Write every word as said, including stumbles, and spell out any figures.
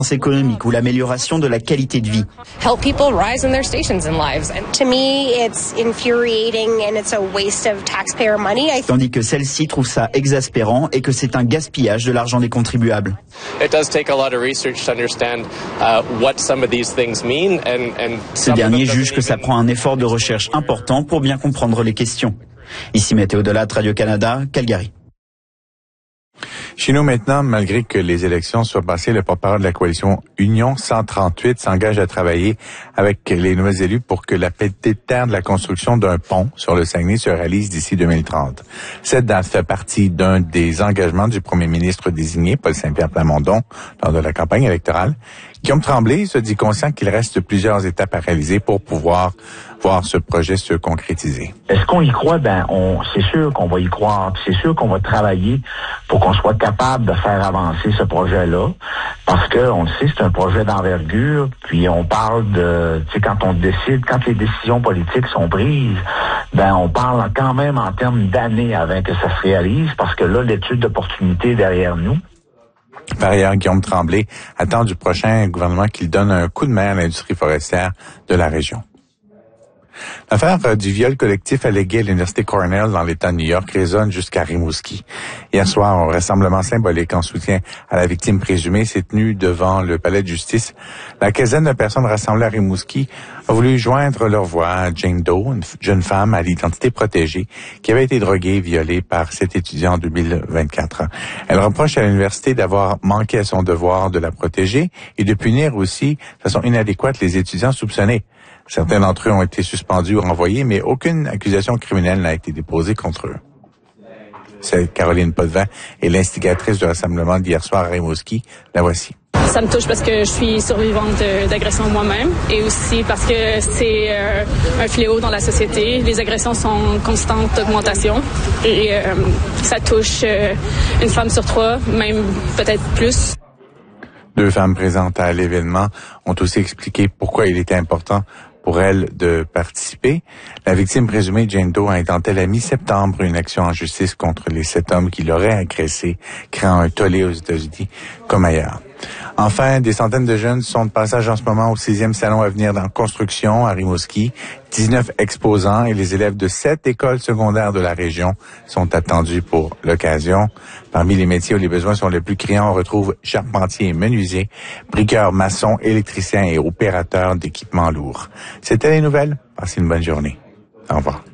économique ou l'amélioration de la qualité de vie. Help people rise in their stations in lives. And to me, it's infuriating and it's a waste of taxpayer money. I Tandis que celle-ci trouve ça exaspérant et que c'est un gaspillage de l'argent des contribuables. It does take a lot of research to understand uh, what some of these things mean and and Ce dernier juge que ça prend un effort de recherche important pour bien comprendre les questions. Ici Météo de Latte, Radio-Canada, Calgary. Chez nous maintenant, malgré que les élections soient passées, le porte-parole de la coalition Union cent trente-huit s'engage à travailler avec les nouveaux élus pour que la petite terre de la construction d'un pont sur le Saguenay se réalise d'ici deux mille trente. Cette date fait partie d'un des engagements du premier ministre désigné, Paul Saint-Pierre Plamondon, lors de la campagne électorale. Guillaume Tremblay se dit conscient qu'il reste plusieurs étapes à réaliser pour pouvoir voir ce projet se concrétiser. Est-ce qu'on y croit? Ben, on, c'est sûr qu'on va y croire. C'est sûr qu'on va travailler pour qu'on soit capable de faire avancer ce projet-là. Parce que, on le sait, c'est un projet d'envergure. Puis on parle de, tu sais, quand on décide, quand les décisions politiques sont prises, ben, on parle quand même en termes d'années avant que ça se réalise. Parce que là, l'étude d'opportunité est derrière nous. Par ailleurs, Guillaume Tremblay attend du prochain gouvernement qu'il donne un coup de main à l'industrie forestière de la région. L'affaire du viol collectif allégué à l'Université Cornell dans l'État de New York résonne jusqu'à Rimouski. Hier soir, un rassemblement symbolique en soutien à la victime présumée s'est tenu devant le palais de justice. La quinzaine de personnes rassemblées à Rimouski a voulu joindre leur voix à Jane Doe, une jeune femme à l'identité protégée qui avait été droguée et violée par cet étudiant en deux mille vingt-quatre. Elle reproche à l'université d'avoir manqué à son devoir de la protéger et de punir aussi de façon inadéquate les étudiants soupçonnés. Certains d'entre eux ont été suspendus ou renvoyés, mais aucune accusation criminelle n'a été déposée contre eux. C'est Caroline Potvin est l'instigatrice du rassemblement d'hier soir à Rimouski. La voici. Ça me touche parce que je suis survivante d'agression moi-même et aussi parce que c'est euh, un fléau dans la société. Les agressions sont en constante augmentation et euh, ça touche euh, une femme sur trois, même peut-être plus. Deux femmes présentes à l'événement ont aussi expliqué pourquoi il était important pour elle de participer. La victime présumée, Jane Doe, a intenté à la mi-septembre une action en justice contre les sept hommes qui l'auraient agressée, créant un tollé aux États-Unis comme ailleurs. Enfin, des centaines de jeunes sont de passage en ce moment au sixième salon Avenir dans construction à Rimouski. dix-neuf exposants et les élèves de sept écoles secondaires de la région sont attendus pour l'occasion. Parmi les métiers où les besoins sont les plus criants, on retrouve charpentiers et menuisiers, briqueurs, maçons, électriciens et opérateurs d'équipements lourds. C'était les nouvelles. Passez une bonne journée. Au revoir.